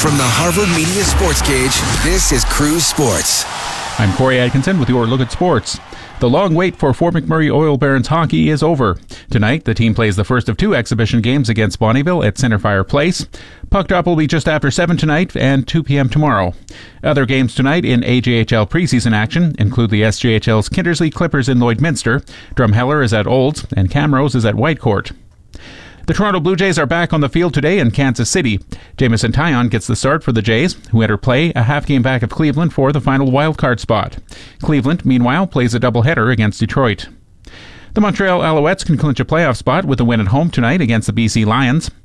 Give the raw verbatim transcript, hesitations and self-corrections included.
From the Harvard Media Sports Cage, this is Cruise Sports. I'm Corey Atkinson with your look at sports. The long wait for Fort McMurray Oil Barons hockey is over. Tonight, the team plays the first of two exhibition games against Bonnyville at Centerfire Place. Puck drop will be just after seven tonight and two p.m. tomorrow. Other games tonight in A J H L preseason action include the S J H L's Kindersley Clippers in Lloydminster, Drumheller is at Olds, and Camrose is at Whitecourt. The Toronto Blue Jays are back on the field today in Kansas City. Jamison Taillon gets the start for the Jays, who enter play a half game back of Cleveland for the final wildcard spot. Cleveland, meanwhile, plays a doubleheader against Detroit. The Montreal Alouettes can clinch a playoff spot with a win at home tonight against the B C Lions.